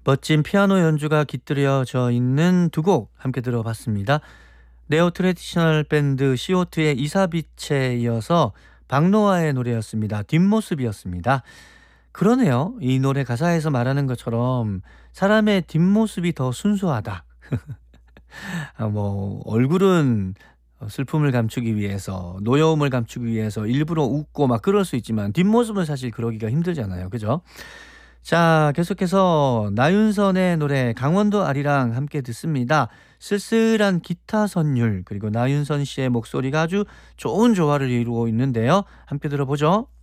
멋진 피아노 연주가 깃들여져 있는 두 곡 함께 들어봤습니다. 네오 트레디셔널 밴드 시오트의 이사비체에 이어서 박노아의 노래였습니다. 뒷모습이었습니다. 그러네요. 이 노래 가사에서 말하는 것처럼 사람의 뒷모습이 더 순수하다. 뭐 얼굴은 슬픔을 감추기 위해서, 노여움을 감추기 위해서 일부러 웃고 막 그럴 수 있지만 뒷모습은 사실 그러기가 힘들잖아요. 그죠? 자, 계속해서 나윤선의 노래 강원도 아리랑 함께 듣습니다. 쓸쓸한 기타 선율, 그리고 나윤선 씨의 목소리가 아주 좋은 조화를 이루고 있는데요. 함께 들어보죠.